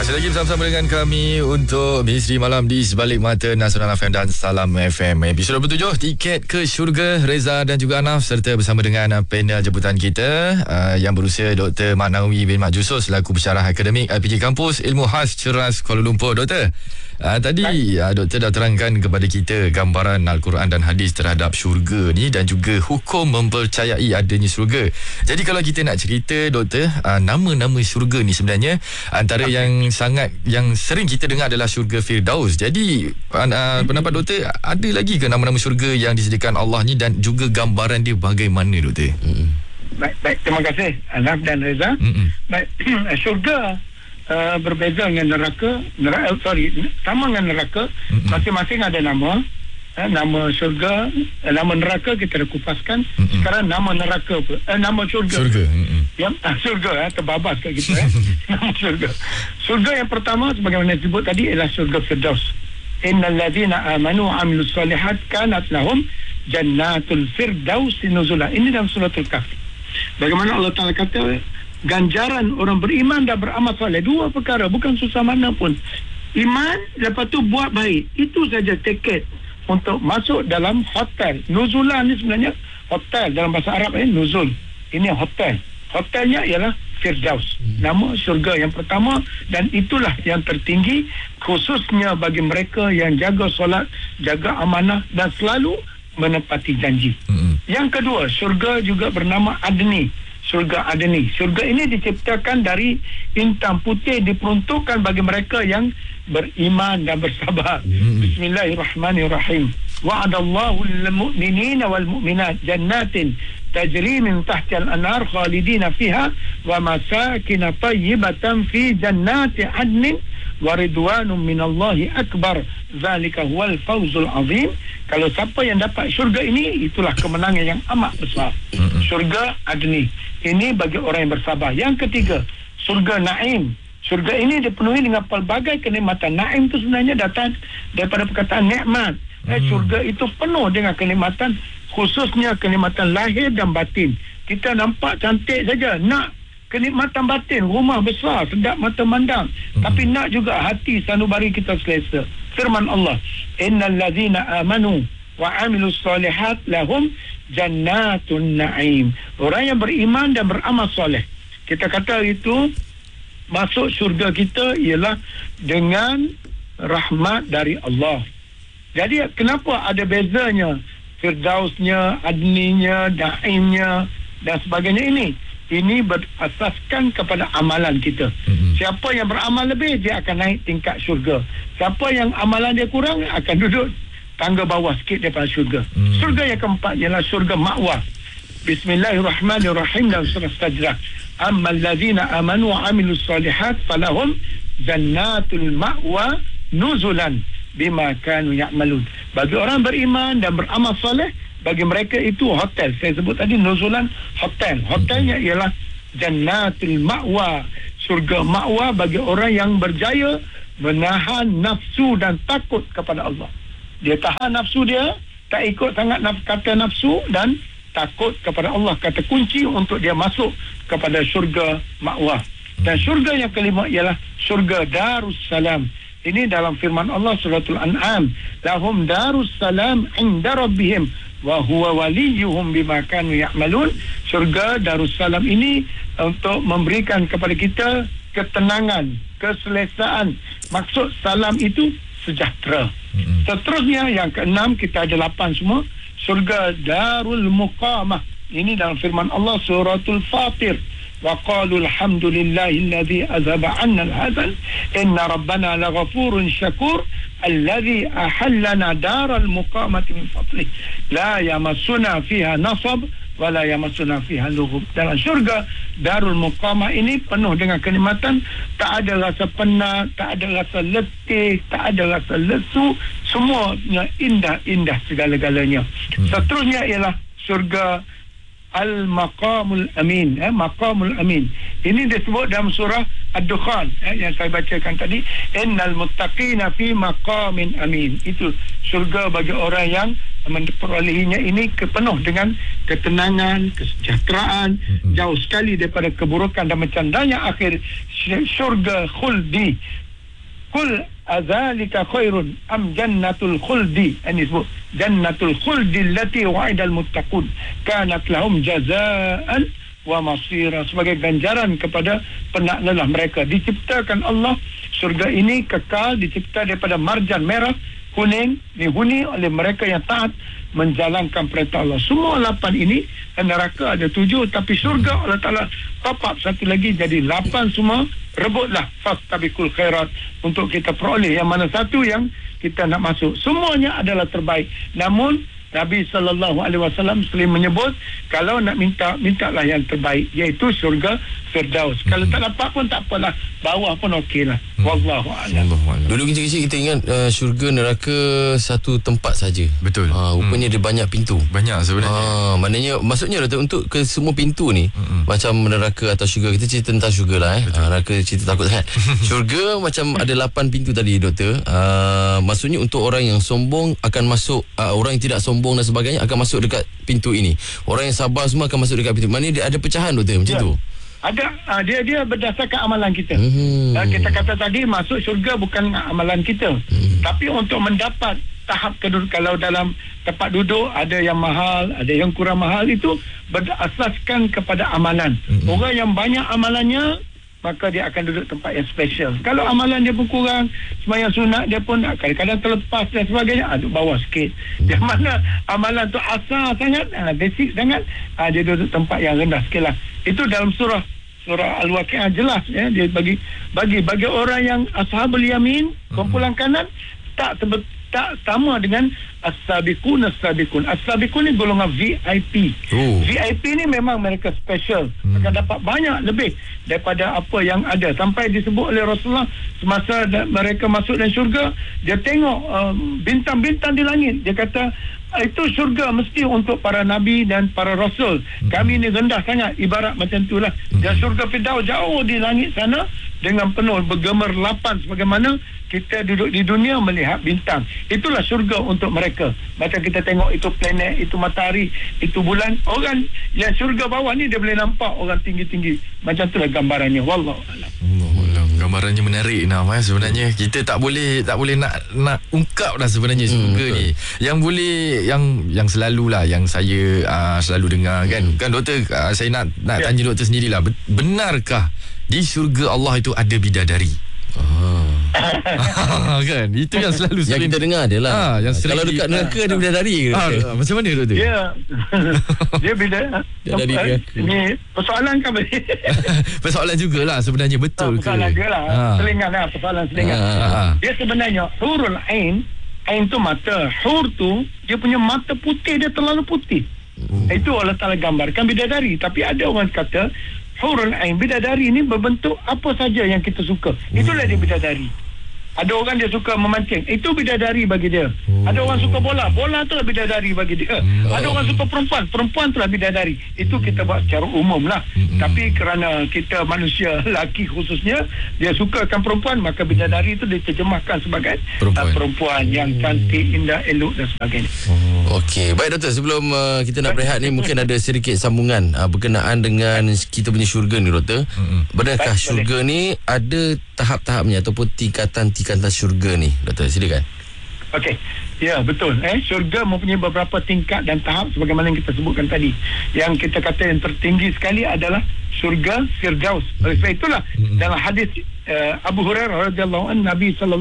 Masih lagi bersama-sama dengan kami untuk Misteri Malam di Sebalik Mata Nasional FM dan Salam FM. Episod 27, tiket ke syurga. Reza dan juga Anaf serta bersama dengan panel jemputan kita yang berusia Dr. Mak Nawi bin Mak Jusos selaku pensyarah akademik IPG Kampus Ilmu Khas Ceras Kuala Lumpur. Doktor, tadi doktor dah terangkan kepada kita gambaran Al-Quran dan hadis terhadap syurga ni dan juga hukum mempercayai adanya syurga. Jadi kalau kita nak cerita doktor, nama-nama syurga ni sebenarnya antara yang sering kita dengar adalah syurga Firdaus. Jadi pendapat doktor, ada lagi ke nama-nama syurga yang disediakan Allah ni dan juga gambaran dia bagaimana doktor? Baik, terima kasih Anaf dan Reza. Baik, syurga berbeza dengan neraka, sama dengan neraka, masing-masing ada nama. Nama syurga, nama neraka kita dah kupaskan. Sekarang nama neraka pula, nama syurga. Syurga terbabas kat kita. Nama syurga. Syurga yang pertama sebagaimana disebut tadi ialah syurga Firdaus. Innal ladzina amanu wa amilus solihat kanat lahum jannatul firdaus nuzula. Ini dalam suratul Kahfi. Bagaimana Allah Taala kata ganjaran orang beriman dan beramal soleh, dua perkara, bukan susah mana pun. Iman, lepas tu buat baik. Itu saja tiket untuk masuk dalam hotel. Nuzulan ni sebenarnya hotel dalam bahasa Arab nuzul. Ini hotel. Hotelnya ialah Firdaus. Nama syurga yang pertama, dan itulah yang tertinggi khususnya bagi mereka yang jaga solat, jaga amanah dan selalu menepati janji. Yang kedua, syurga juga bernama Adni. Syurga Adni. Syurga ini diciptakan dari intan putih, diperuntukkan bagi mereka yang beriman dan bersabar. Bismillahirrahmanirrahim. Wa'adallahu lil-mu'minina wal-mu'minat jannatin tajri min tahtiha al-anhar khalidina fiha wa masakin tayyibatan fi jannati adnin wa ridwanun minallahi akbar. Zalika huwal fawzul azim. Kalau siapa yang dapat syurga ini, itulah kemenangan yang amat besar. Syurga Adni. Ini bagi orang yang bersabar. Yang ketiga, syurga Naim. Syurga ini dipenuhi dengan pelbagai kenikmatan. Naim itu sebenarnya datang daripada perkataan nikmat. Syurga itu penuh dengan kenikmatan, khususnya kenikmatan lahir dan batin. Kita nampak cantik saja, nak kenikmatan batin, rumah besar, sedap mata mandang, tapi nak juga hati sanubari kita selesa. Firman Allah, innal ladzina amanu wa amilus solihat lahum jannatun na'im. Orang yang beriman dan beramal soleh, kita kata itu masuk syurga kita ialah dengan rahmat dari Allah. Jadi kenapa ada bezanya Firdausnya, Adninya, Na'imnya dan sebagainya ini? Ini berasaskan kepada amalan kita. Siapa yang beramal lebih, dia akan naik tingkat syurga. Siapa yang amalan dia kurang, akan duduk tangga bawah sikit daripada syurga. Syurga yang keempat ialah syurga ma'wa. Bismillahirrahmanirrahim dalam surah Sajdah. Ammal ladzina amanu wa amilus solihat falahum jannatul ma'wa nuzulan bima kanu ya'malun. Bagi orang beriman dan beramal soleh, bagi mereka itu hotel. Saya sebut tadi nuzulan, hotel. Hotelnya ialah jannatul ma'wa. Surga ma'wa bagi orang yang berjaya menahan nafsu dan takut kepada Allah. Dia tahan nafsu dia, tak ikut sangat kata nafsu, dan takut kepada Allah. Kata kunci untuk dia masuk kepada syurga ma'wa. Dan syurga yang kelima ialah syurga Darussalam. Ini dalam firman Allah suratul An'am, lahum darussalam inda rabbihim wa huwa waliyuhum bima kanu ya'malun. Syurga Darussalam ini untuk memberikan kepada kita ketenangan, keselesaan. Maksud salam itu sejahtera. Seterusnya yang keenam, kita ada 8 semua, syurga Darul Muqamah. Ini dalam firman Allah suratul Fatir, wa qalu alhamdulillahilladzi azhaba 'anna al-hazan inna rabbana laghafurun syakur alladzi ahallana daral muqamati min fadlih la yamassuna fiha nasab wa la yamassuna fiha lughub. Dalam syurga Darul Muqamah ini penuh dengan kenikmatan, tak ada rasa penat, tak ada rasa letih, tak ada rasa lesu, semuanya indah-indah segala-galanya. Seterusnya ialah syurga Al-Maqamul Amin. Maqamul Amin ini disebut dalam surah Ad-Dukhan yang saya bacakan tadi. Innal muttaqina fi maqamin amin. Itu syurga bagi orang yang memperolehinya ini penuh dengan ketenangan, kesejahteraan, jauh sekali daripada keburukan, dan macam danya akhir syurga khuldi. Qul azalika khairun am jannatul khuldi. Ini sebut jannatul khuldi allati wa'idal muttaqun kanat lahum jazaan wa masira, sebagai ganjaran kepada penaklelah mereka. Diciptakan Allah syurga ini kekal, dicipta daripada marjan merah kuning, dihuni oleh mereka yang taat menjalankan perintah Allah. Semua 8 ini, neraka ada 7, tapi syurga Allah Ta'ala top up satu lagi jadi 8 semua. Rebutlah fastabiqul khairat untuk kita peroleh yang mana satu yang kita nak masuk. Semuanya adalah terbaik. Namun Nabi SAW sering menyebut, kalau nak mintalah yang terbaik, iaitu syurga Firdaus. Kalau tak dapat pun tak apalah, bawah pun okeylah. Wallahu a'lam. Dulu kecil-kecil kita ingat syurga neraka satu tempat saja. Betul. Rupanya dia banyak pintu. Banyak sebenarnya. Maksudnya untuk ke semua pintu ni, macam neraka atau syurga, kita cerita tentang syurga lah neraka cerita takut sangat. Syurga macam ada 8 pintu tadi doktor. Maksudnya untuk orang yang sombong akan masuk, orang yang tidak sombong dan sebagainya akan masuk dekat pintu ini. Orang yang sabar semua akan masuk dekat pintu. Maknanya dia ada pecahan doktor macam tu. Ada, dia berdasarkan amalan kita. Kita kata tadi masuk syurga bukan amalan kita, tapi untuk mendapat tahap kedua, kalau dalam tempat duduk ada yang mahal, ada yang kurang mahal, itu berasaskan kepada amalan. Orang yang banyak amalannya, maka dia akan duduk tempat yang special. Kalau amalan dia pun kurang, sembahyang sunat dia pun kadang-kadang terlepas dan sebagainya, duduk bawah sikit. Yang mana amalan tu asal sangat, basic sangat, dia duduk tempat yang rendah sikit lah. Itu dalam surah Al-Waqi'ah jelas, dia bagi orang yang ashabul yamin, kumpulan kanan, tak sama dengan as-sabiqun. As-sabiqun ni golongan VIP. VIP ni memang mereka special, akan dapat banyak lebih daripada apa yang ada. Sampai disebut oleh Rasulullah semasa mereka masuk dalam syurga, dia tengok bintang-bintang di langit, dia kata itu syurga mesti untuk para nabi dan para rasul. Kami ni rendah sangat, ibarat macam itulah. Dan syurga Firdaus jauh di langit sana dengan penuh bergemerlapan, sebagaimana kita duduk di dunia melihat bintang. Itulah syurga untuk mereka. Macam kita tengok itu planet, itu matahari, itu bulan. Orang yang syurga bawah ni dia boleh nampak orang tinggi-tinggi. Macam itulah gambarannya. Wallahu a'lam. Gambarannya menarik sebenarnya. Kita tak boleh nak ungkap dah sebenarnya syurga ni. Yang boleh, yang selalulah yang saya selalu dengar kan doktor, saya nak tanya doktor sendirilah, benarkah di syurga Allah itu ada bidadari? Kan itu yang selalu yang kita dengar adalah kalau dekat neraka ada bidadari ke? Macam mana doktor? Dia bidadari ni persoalan kan? Persoalan jugalah sebenarnya, betul ke? Persoalan jugalah, persoalan selingan. Dia sebenarnya hurul ain tu mata, hur tu dia punya mata putih, dia terlalu putih. Itu Allah Ta'ala gambarkan bidadari. Tapi ada orang kata hurul ain, bidadari ni berbentuk apa saja yang kita suka. Itulah dia bidadari. Ada orang dia suka memancing, itu bidadari bagi dia. Ada orang suka bola tu lah bidadari bagi dia. Ada orang suka perempuan tu lah bidadari. Itu kita buat secara umum lah. Tapi kerana kita manusia lelaki khususnya, dia sukakan perempuan, maka bidadari itu diterjemahkan sebagai perempuan yang cantik, indah, elok dan sebagainya. Okey, baik doktor, sebelum kita nak berehat ni, mungkin ada sedikit sambungan berkenaan dengan kita punya syurga ni doktor. Benarkah syurga ni ada tahap-tahapnya ataupun tingkatan syurga ni doktor, silakan. Okey, ya betul. Syurga mempunyai beberapa tingkat dan tahap sebagaimana yang kita sebutkan tadi. Yang kita kata yang tertinggi sekali adalah syurga Firdaus. Oleh sebab itulah dalam hadis Abu Hurairah radhiyallahu anhu, Nabi sallallahu